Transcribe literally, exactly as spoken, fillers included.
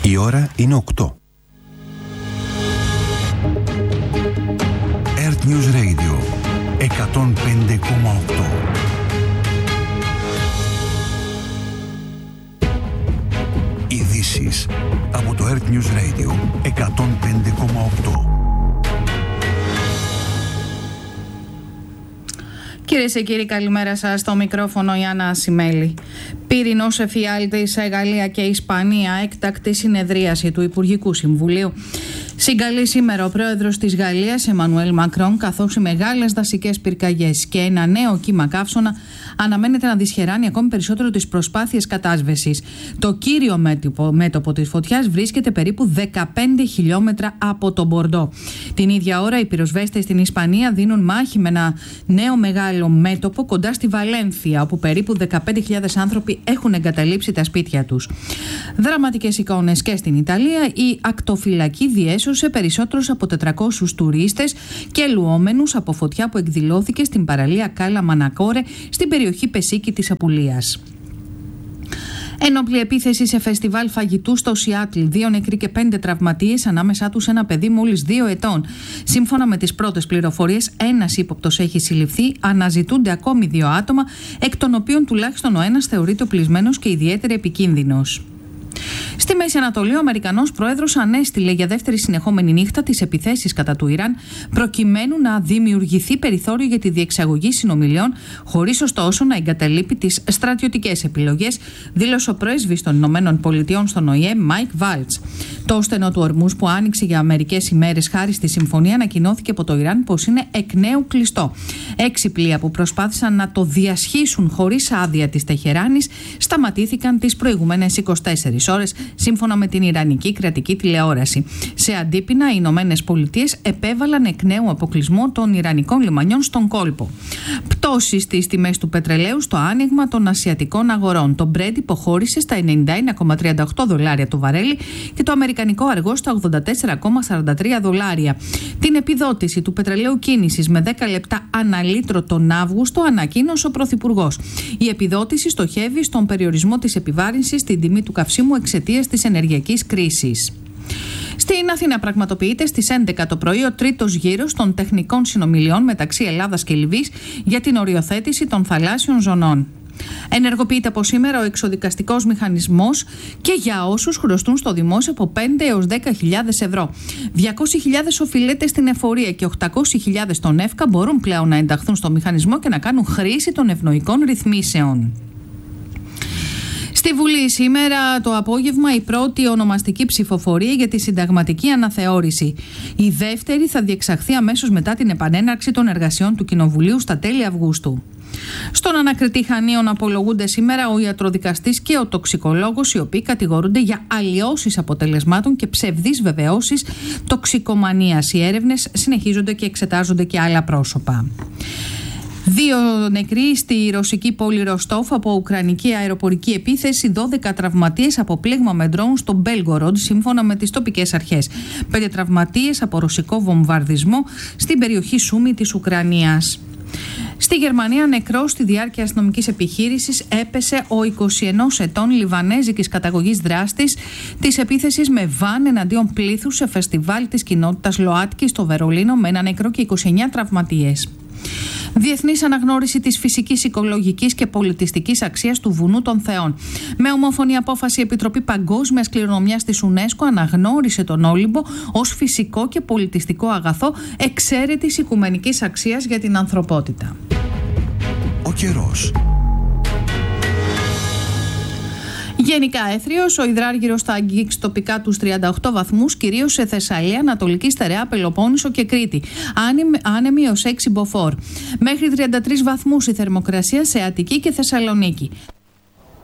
Η ώρα είναι οκτώ. Earth News Radio εκατόν πέντε κόμμα οκτώ. Ειδήσεις από το Earth News Radio εκατόν πέντε κόμμα οκτώ. Κυρίες και κύριοι, καλημέρα σας. Στο μικρόφωνο η Άννα Ασημέλη. Πύρινος εφιάλτης σε Γαλλία και Ισπανία, έκτακτη συνεδρίαση του Υπουργικού Συμβουλίου. Συγκαλεί σήμερα ο πρόεδρος της Γαλλίας, Εμμανουέλ Μακρόν, καθώς οι μεγάλες δασικές πυρκαγιές και ένα νέο κύμα καύσωνα αναμένεται να δυσχεράνει ακόμη περισσότερο τις προσπάθειες κατάσβεσης. Το κύριο μέτωπο, μέτωπο της φωτιάς βρίσκεται περίπου δεκαπέντε χιλιόμετρα από τον Μπορντό. Την ίδια ώρα, οι πυροσβέστες στην Ισπανία δίνουν μάχη με ένα νέο μεγάλο μέτωπο κοντά στη Βαλένθια, όπου περίπου δεκαπέντε χιλιάδες άνθρωποι έχουν εγκαταλείψει τα σπίτια τους. Δραματικές εικόνες και στην Ιταλία. Η ακτοφυλακή διέσωσε περισσότερους από τετρακόσιους τουρίστες και λουόμενους από φωτιά που εκδηλώθηκε στην παραλία Κάλα Μανακόρε στην περιοχή Πεσίκη της Απουλίας. Ένοπλη επίθεση σε φεστιβάλ φαγητού στο Σιάτλ. Δύο νεκροί και πέντε τραυματίες, ανάμεσά τους ένα παιδί μόλις δύο ετών. Σύμφωνα με τις πρώτες πληροφορίες, ένας ύποπτος έχει συλληφθεί. Αναζητούνται ακόμη δύο άτομα, εκ των οποίων τουλάχιστον ο ένας θεωρείται οπλισμένος και ιδιαίτερα επικίνδυνος. Στη Μέση Ανατολή, ο Αμερικανός πρόεδρος ανέστηλε για δεύτερη συνεχόμενη νύχτα τις επιθέσεις κατά του Ιράν, προκειμένου να δημιουργηθεί περιθώριο για τη διεξαγωγή συνομιλιών, χωρίς ωστόσο να εγκαταλείπει τις στρατιωτικές επιλογές, δήλωσε ο πρέσβης των Ηνωμένων Πολιτειών στον Ο Η Ε, Μάικ Βάλτς. Το στενό του ορμούς που άνοιξε για μερικές ημέρες χάρη στη συμφωνία ανακοινώθηκε από το Ιράν πως είναι εκ νέου κλειστό. Έξι πλοία που προσπάθησαν να το διασχίσουν χωρίς άδεια της Τεχεράνης σταματήθηκαν τις προηγούμενες είκοσι τέσσερις ώρες, σύμφωνα με την Ιρανική κρατική τηλεόραση. Σε αντίπεινα, οι Ηνωμένες Πολιτείες επέβαλαν εκ νέου αποκλεισμό των Ιρανικών λιμανιών στον κόλπο. Πτώση στις τιμές του πετρελαίου στο άνοιγμα των ασιατικών αγορών. Το Brent υποχώρησε στα ενενήντα ένα κόμμα τριάντα οκτώ δολάρια το βαρέλι και το αμερικανικό αργό στα ογδόντα τέσσερα κόμμα σαράντα τρία δολάρια. Την επιδότηση του πετρελαίου κίνησης με δέκα λεπτά ανά λίτρο τον Αύγουστο ανακοίνωσε ο Πρωθυπουργός. Η επιδότηση στοχεύει στον περιορισμό της επιβάρυνσης στην τιμή του καυσίμου εξαιτίας της ενεργειακής κρίσης. Στην Αθήνα πραγματοποιείται στις έντεκα το πρωί ο τρίτος γύρος των τεχνικών συνομιλιών μεταξύ Ελλάδας και Λιβύης για την οριοθέτηση των θαλάσσιων ζωνών. Ενεργοποιείται από σήμερα ο εξοδικαστικός μηχανισμός και για όσους χρωστούν στο δημόσιο από πέντε έως δέκα χιλιάδες ευρώ. διακόσιες χιλιάδες οφειλέτες στην εφορία και οκτακόσιες χιλιάδες στον ΕΦΚΑ μπορούν πλέον να ενταχθούν στο μηχανισμό και να κάνουν χρήση των ευνοϊκών ρυθμίσεων. Στη Βουλή σήμερα το απόγευμα η πρώτη ονομαστική ψηφοφορία για τη συνταγματική αναθεώρηση. Η δεύτερη θα διεξαχθεί αμέσως μετά την επανέναρξη των εργασιών του Κοινοβουλίου στα τέλη Αυγούστου. Στον ανακριτή Χανίων απολογούνται σήμερα ο ιατροδικαστής και ο τοξικολόγος, οι οποίοι κατηγορούνται για αλλοιώσεις αποτελεσμάτων και ψευδείς βεβαιώσεις τοξικομανίας. Οι έρευνες συνεχίζονται και εξετάζονται και άλλα πρόσωπα. Δύο νεκροί στη ρωσική πόλη Ροστόφ από ουκρανική αεροπορική επίθεση, δώδεκα τραυματίες από πλήγμα με ντρόουν στο Μπέλγκοροντ, σύμφωνα με τις τοπικές αρχές. Πέντε τραυματίες από ρωσικό βομβαρδισμό στην περιοχή Σούμι της Ουκρανίας. Στη Γερμανία, νεκρός στη διάρκεια αστυνομικής επιχείρησης έπεσε ο είκοσι ενός ετών λιβανέζικης καταγωγής δράστης της επίθεσης με βαν εναντίον πλήθους σε φεστιβάλ της κοινότητας ΛΟΑΤΚΙ στο Βερολίνο, με ένα νεκρό και είκοσι εννέα τραυματίες. Διεθνής αναγνώριση της φυσικής, οικολογικής και πολιτιστικής αξίας του Βουνού των Θεών. Με ομόφωνη απόφαση, η Επιτροπή Παγκόσμιας Κληρονομιάς της UNESCO αναγνώρισε τον Όλυμπο ως φυσικό και πολιτιστικό αγαθό εξαίρετης οικουμενικής αξίας για την ανθρωπότητα. Ο καιρός. Γενικά έθριος, ο υδράργυρος θα αγγίξει τοπικά τους τριάντα οκτώ βαθμούς, κυρίως σε Θεσσαλία, Ανατολική Στερεά, Πελοπόννησο και Κρήτη. Άνεμη ως έξι μποφόρ. Μέχρι τριάντα τρεις βαθμούς η θερμοκρασία σε Αττική και Θεσσαλονίκη.